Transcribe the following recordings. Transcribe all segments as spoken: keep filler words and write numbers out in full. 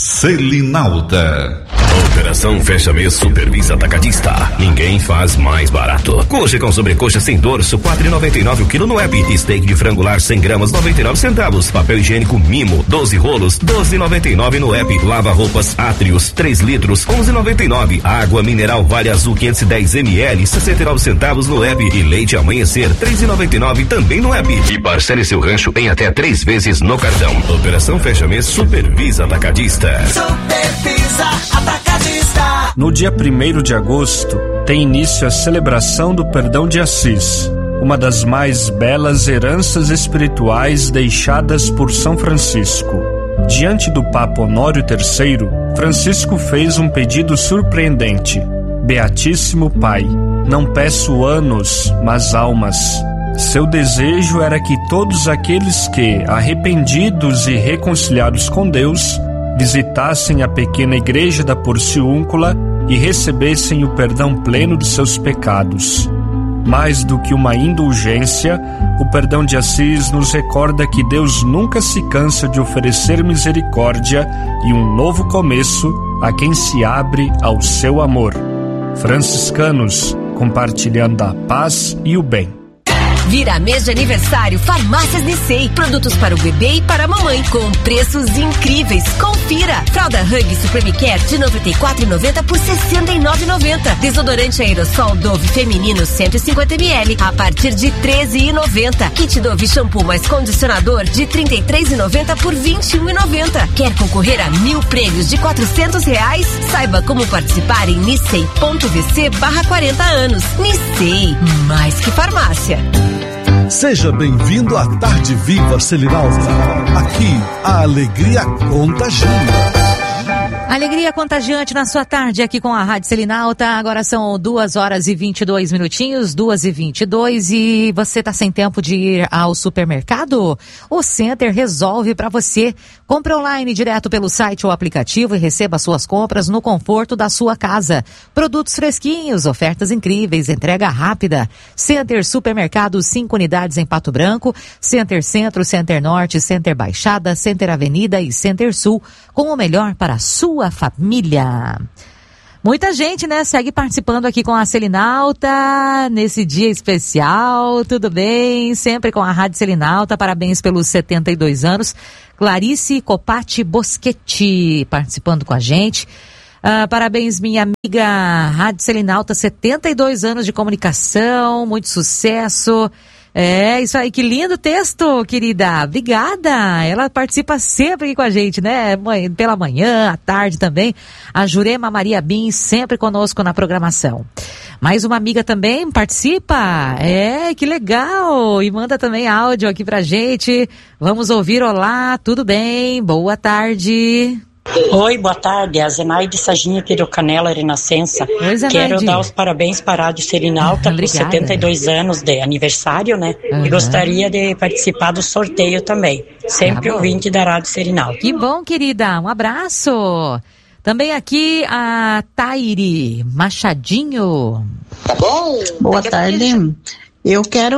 Selinalta. Operação Fecha Mês Supervisa Atacadista. Ninguém faz mais barato. Coxa com sobrecoxa sem dorso, quatro reais e noventa e nove centavos o quilo no app. Steak de frango lar cem gramas, noventa e nove centavos. Papel higiênico Mimo, doze rolos, doze reais e noventa e nove centavos no app. Lava roupas Atrius, três litros, onze reais e noventa e nove centavos. Água mineral Vale Azul quinhentos e dez mililitros, sessenta e nove centavos no app. E leite Amanhecer, três reais e noventa e nove centavos também no app. E parcele seu rancho em até três vezes no cartão. Operação Fecha Mês Supervisa Atacadista. Supervisa Atacadista. No dia primeiro de agosto, tem início a celebração do Perdão de Assis, uma das mais belas heranças espirituais deixadas por São Francisco. Diante do Papa Honório terceiro, Francisco fez um pedido surpreendente: Beatíssimo Pai, não peço anos, mas almas. Seu desejo era que todos aqueles que, arrependidos e reconciliados com Deus, visitassem a pequena igreja da Porciúncula e recebessem o perdão pleno de seus pecados. Mais do que uma indulgência, o Perdão de Assis nos recorda que Deus nunca se cansa de oferecer misericórdia e um novo começo a quem se abre ao seu amor. Franciscanos, compartilhando a paz e o bem. Vira mês de aniversário Farmácias Nissei. Produtos para o bebê e para a mamãe com preços incríveis. Confira. Fralda Hug Supreme Care de noventa e quatro reais e noventa centavos por sessenta e nove reais e noventa centavos. Desodorante aerossol Dove feminino cento e cinquenta mililitros a partir de treze reais e noventa centavos. Kit Dove shampoo mais condicionador de trinta e três reais e noventa centavos por vinte e um reais e noventa centavos. Quer concorrer a mil prêmios de quatrocentos reais? Saiba como participar em nissei.vc barra quarenta anos. Nissei, mais que farmácia. Seja bem-vindo à Tarde Viva Selinalta. Aqui, a alegria contagia. Alegria contagiante na sua tarde aqui com a Rádio Selinalta. Agora são duas horas e vinte e dois minutinhos, duas e vinte e dois, e você está sem tempo de ir ao supermercado? O Center resolve para você. Compre online direto pelo site ou aplicativo e receba suas compras no conforto da sua casa. Produtos fresquinhos, ofertas incríveis, entrega rápida. Center Supermercado, cinco unidades em Pato Branco, Center Centro, Center Norte, Center Baixada, Center Avenida e Center Sul, com o melhor para a sua família. Muita gente, né, segue participando aqui com a Selinalta nesse dia especial. Tudo bem? Sempre com a Rádio Selinalta. Parabéns pelos setenta e dois anos. Clarice Copati Boschetti participando com a gente. Uh, parabéns, minha amiga Rádio Selinalta, setenta e dois anos de comunicação, muito sucesso. É, isso aí, que lindo texto, querida. Obrigada. Ela participa sempre aqui com a gente, né? Pela manhã, à tarde também. A Jurema Maria Bin, sempre conosco na programação. Mais uma amiga também participa. É, que legal. E manda também áudio aqui pra gente. Vamos ouvir. Olá, tudo bem? Boa tarde. Oi, boa tarde, a Zenaide Saginha Queiro Canela Renascença. Oi, Zenaide. Quero dar os parabéns para a Rádio Selinalta por setenta e dois anos de aniversário, né? Uhum. E gostaria de participar do sorteio também. Sempre tá ouvinte da Rádio Selinalta. Que bom, querida, um abraço. Também aqui a Tairi Machadinho. Tá bom? Boa tarde. Eu quero,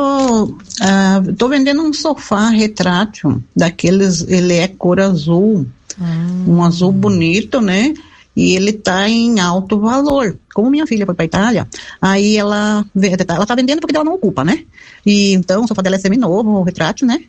uh, tô vendendo um sofá retrátil, daqueles, ele é cor azul. Hum. Um azul bonito, né? E ele tá em alto valor. Como minha filha foi pra Itália, aí ela, ela tá vendendo porque ela não ocupa, né? E então o sofá dela é seminovo, o retrátil, né?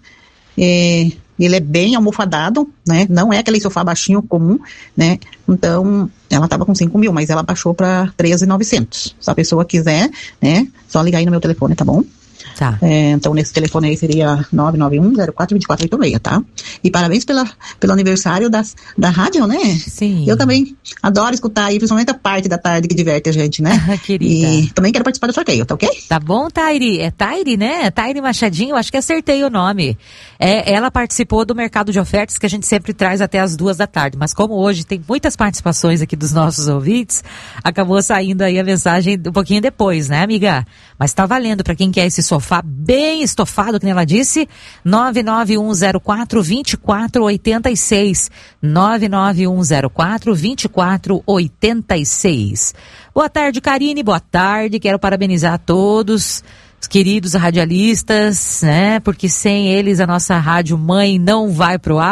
E ele é bem almofadado, né? Não é aquele sofá baixinho comum, né? Então ela tava com cinco mil, mas ela baixou pra treze mil e novecentos. Se a pessoa quiser, né? Só ligar aí no meu telefone, tá bom? Tá. É, então, nesse telefone aí seria nove nove um zero quatro dois quatro oito seis, tá? E parabéns pela, pelo aniversário das, da rádio, né? Sim. Eu também adoro escutar aí, principalmente a parte da tarde que diverte a gente, né? Querida. E também quero participar do sorteio, tá ok? Tá bom, Tairi? É Tairi, né? Tairi Machadinho, acho que acertei o nome. É, ela participou do mercado de ofertas que a gente sempre traz até as duas da tarde, mas como hoje tem muitas participações aqui dos nossos ouvintes, acabou saindo aí a mensagem um pouquinho depois, né, amiga? Mas tá valendo para quem quer esse sofá bem estofado, que nem ela disse, nove nove um zero quatro dois quatro oito seis, nove nove um zero quatro dois quatro oito seis. Boa tarde, Karine, boa tarde, quero parabenizar a todos os queridos radialistas, né, porque sem eles a nossa rádio mãe não vai pro ar.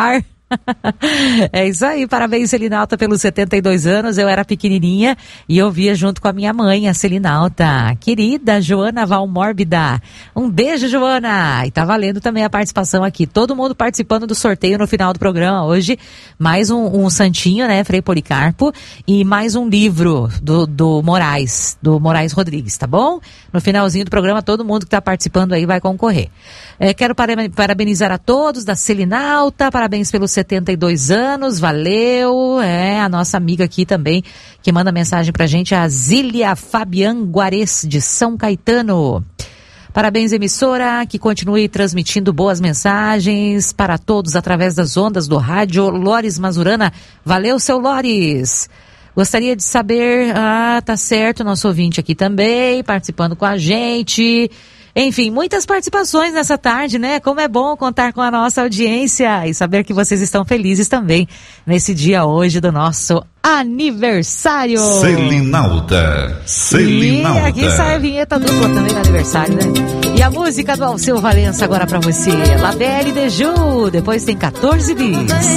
É isso aí, parabéns Selinalta pelos setenta e dois anos, eu era pequenininha e eu via junto com a minha mãe, a Selinalta, querida Joana Valmórbida, um beijo Joana, e tá valendo também a participação aqui, todo mundo participando do sorteio no final do programa hoje, mais um, um santinho, né, Frei Policarpo, e mais um livro do, do Moraes, do Moraes Rodrigues, tá bom? No finalzinho do programa todo mundo que tá participando aí vai concorrer. É, quero parabenizar a todos da Selinalta, parabéns pelos setenta e dois anos, valeu, é, a nossa amiga aqui também, que manda mensagem pra gente, a Zília Fabian Guares, de São Caetano. Parabéns, emissora, que continue transmitindo boas mensagens para todos através das ondas do rádio. Lores Mazurana, valeu, seu Lores. Gostaria de saber, ah, tá certo, nosso ouvinte aqui também, participando com a gente. Enfim, muitas participações nessa tarde, né? Como é bom contar com a nossa audiência e saber que vocês estão felizes também nesse dia hoje do nosso aniversário. Selinalta, Selinalta. E aqui sai a vinheta dupla também no aniversário, né? E a música do Alceu Valença agora pra você, La Belle de Ju, depois tem quatorze bis.